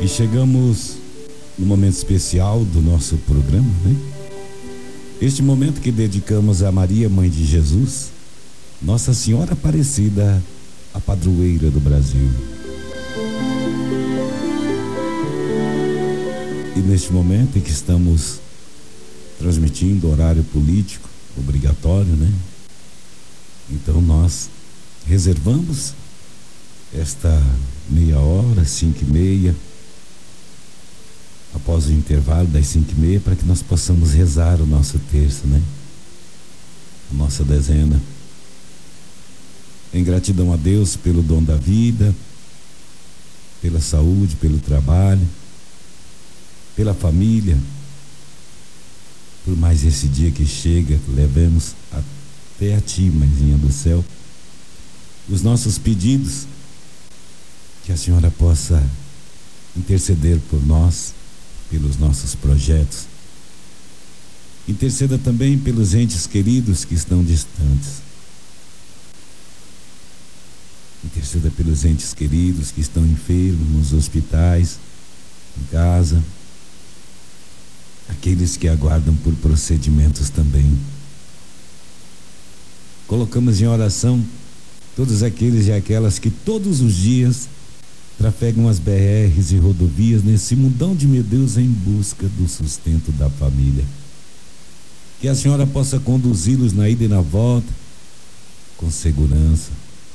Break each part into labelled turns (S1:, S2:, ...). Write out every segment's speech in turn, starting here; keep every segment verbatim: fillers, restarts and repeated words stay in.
S1: E chegamos no momento especial do nosso programa, né? Este momento que dedicamos a Maria, Mãe de Jesus, Nossa Senhora Aparecida, a padroeira do Brasil. E neste momento em que estamos transmitindo horário político obrigatório, né? Então nós reservamos esta meia hora, cinco e meia, após o intervalo das cinco e meia, para que nós possamos rezar o nosso terço, né? A nossa dezena. Em gratidão a Deus pelo dom da vida, pela saúde, pelo trabalho, pela família, por mais esse dia que chega, levemos até a Ti, Mãezinha do céu, os nossos pedidos, que a Senhora possa interceder por nós, pelos nossos projetos. Interceda também pelos entes queridos que estão distantes. Interceda pelos entes queridos que estão enfermos nos hospitais, em casa, aqueles que aguardam por procedimentos também. Colocamos em oração todos aqueles e aquelas que todos os dias trafegam as B Rs e rodovias nesse mundão de meu Deus em busca do sustento da família. Que a Senhora possa conduzi-los na ida e na volta com segurança.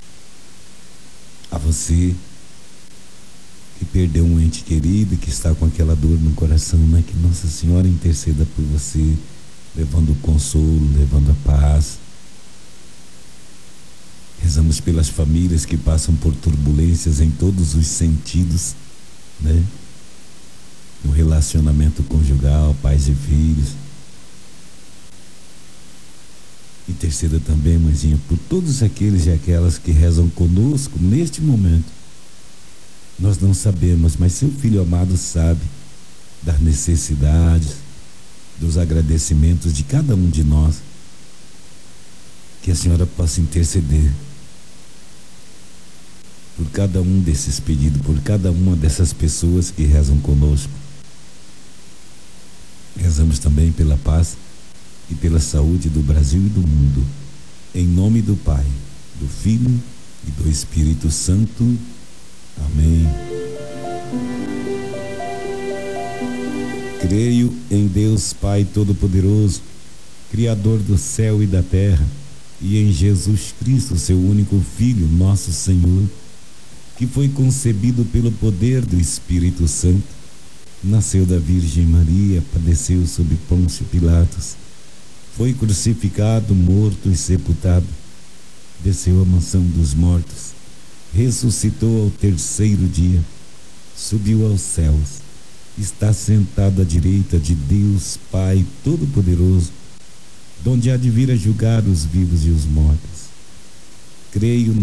S1: A você que perdeu um ente querido e que está com aquela dor no coração, né? Que Nossa Senhora interceda por você, levando o consolo, levando a paz. Rezamos pelas famílias que passam por turbulências em todos os sentidos, né? No relacionamento conjugal, pais e filhos. Interceda também, Mãezinha, por todos aqueles e aquelas que rezam conosco neste momento. Nós não sabemos, mas seu Filho amado sabe das necessidades, dos agradecimentos de cada um de nós. Que a Senhora possa interceder por cada um desses pedidos, por cada uma dessas pessoas que rezam conosco. Rezamos também pela paz e pela saúde do Brasil e do mundo. Em nome do Pai, do Filho e do Espírito Santo. Amém. Creio em Deus Pai Todo-Poderoso, Criador do céu e da terra, e em Jesus Cristo, seu único Filho, nosso Senhor, que foi concebido pelo poder do Espírito Santo, nasceu da Virgem Maria, padeceu sob Pôncio Pilatos, foi crucificado, morto e sepultado, desceu à mansão dos mortos, ressuscitou ao terceiro dia, subiu aos céus, está sentado à direita de Deus Pai Todo-Poderoso, donde há de vir a julgar os vivos e os mortos. Creio